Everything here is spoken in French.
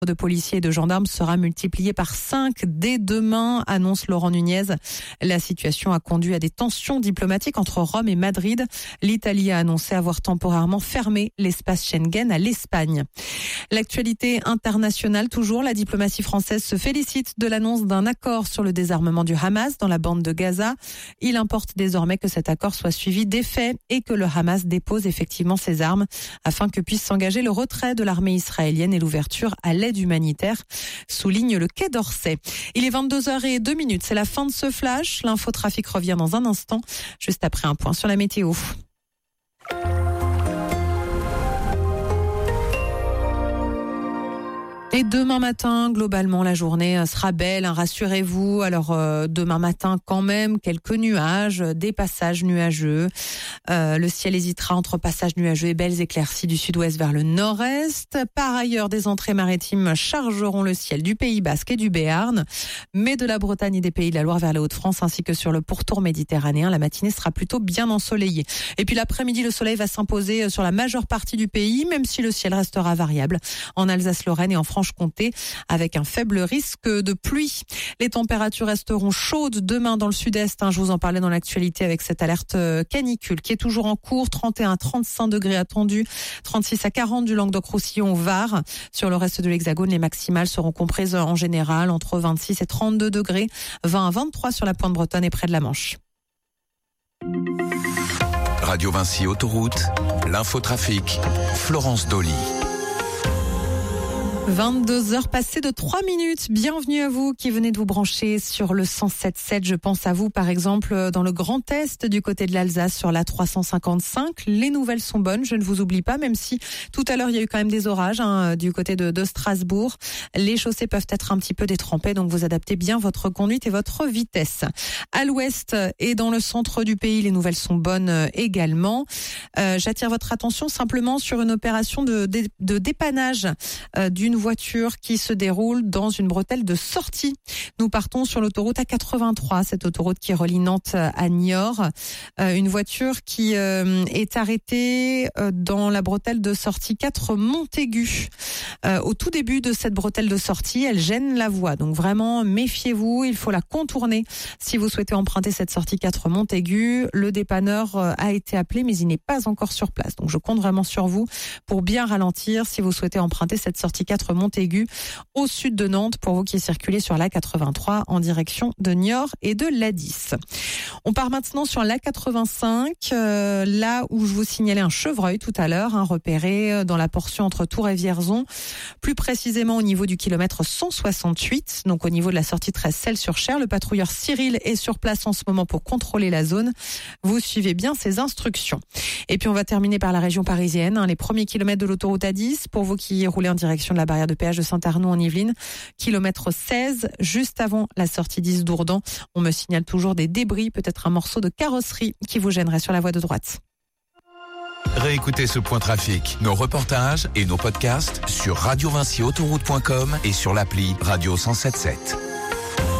de policiers et de gendarmes sera multiplié par 5 dès demain, annonce Laurent Nunez. La situation a conduit à des tensions diplomatiques entre Rome et Madrid. L'Italie a annoncé avoir temporairement fermé l'espace Schengen à l'Espagne. L'actualité internationale toujours, la diplomatie française se félicite de l'annonce d'un accord sur le désarmement du Hamas dans la bande de Gaza. Il importe désormais que cet accord soit suivi d'effets et que le Hamas dépose effectivement ses armes afin que puisse s'engager le retrait de l'armée israélienne et l'ouverture à l'aide humanitaire, souligne le Quai d'Orsay. Il est 22h02, c'est la fin de ce flash. L'infotrafic revient dans un instant, juste après un point sur la météo. Et demain matin, globalement, la journée sera belle, rassurez-vous. Alors, demain matin, quand même, quelques nuages, des passages nuageux. Le ciel hésitera entre passages nuageux et belles éclaircies du sud-ouest vers le nord-est. Par ailleurs, des entrées maritimes chargeront le ciel du Pays Basque et du Béarn, mais de la Bretagne et des Pays de la Loire vers les Hauts-de-France, ainsi que sur le pourtour méditerranéen. La matinée sera plutôt bien ensoleillée. Et puis l'après-midi, le soleil va s'imposer sur la majeure partie du pays, même si le ciel restera variable en Alsace-Lorraine et en Franche-Comté, avec un faible risque de pluie. Les températures resteront chaudes demain dans le sud-est. Je vous en parlais dans l'actualité avec cette alerte canicule qui est toujours en cours. 31 à 35 degrés attendus, 36 à 40 du Languedoc-Roussillon au Var. Sur le reste de l'Hexagone, les maximales seront comprises en général entre 26 et 32 degrés, 20 à 23 sur la pointe bretonne et près de la Manche. Radio Vinci Autoroute, l'infotrafic, Florence Dolly. 22h passées de 3 minutes. Bienvenue à vous qui venez de vous brancher sur le 107.7. Je pense à vous, par exemple, dans le Grand Est, du côté de l'Alsace, sur la 355. Les nouvelles sont bonnes, je ne vous oublie pas, même si tout à l'heure, il y a eu quand même des orages du côté de Strasbourg. Les chaussées peuvent être un petit peu détrempées, donc vous adaptez bien votre conduite et votre vitesse. À l'ouest et dans le centre du pays, les nouvelles sont bonnes également. J'attire votre attention simplement sur une opération de dépannage d'une voiture qui se déroule dans une bretelle de sortie. Nous partons sur l'autoroute A83, cette autoroute qui relie Nantes à Niort. Une voiture qui est arrêtée dans la bretelle de sortie 4 Montaigu. Au tout début de cette bretelle de sortie, elle gêne la voie. Donc vraiment, méfiez-vous, il faut la contourner si vous souhaitez emprunter cette sortie 4 Montaigu. Le dépanneur a été appelé, mais il n'est pas encore sur place. Donc je compte vraiment sur vous pour bien ralentir si vous souhaitez emprunter cette sortie 4 Montaigu au sud de Nantes, pour vous qui circulez sur l'A83 en direction de Niort et de l'A10. On part maintenant sur l'A85, là où je vous signalais un chevreuil tout à l'heure, repéré dans la portion entre Tours et Vierzon, plus précisément au niveau du kilomètre 168, donc au niveau de la sortie 13 Celles-sur-Cher. Le patrouilleur Cyril est sur place en ce moment pour contrôler la zone. Vous suivez bien ses instructions. Et puis on va terminer par la région parisienne, les premiers kilomètres de l'autoroute A10, pour vous qui roulez en direction de la barrière de péage de Saint-Arnoux en Yvelines, kilomètre 16, juste avant la sortie 10 d'Ourdan. On me signale toujours des débris, peut-être un morceau de carrosserie qui vous gênerait sur la voie de droite. Réécoutez ce point trafic, nos reportages et nos podcasts sur radiovinciautoroute.com et sur l'appli Radio 107.7.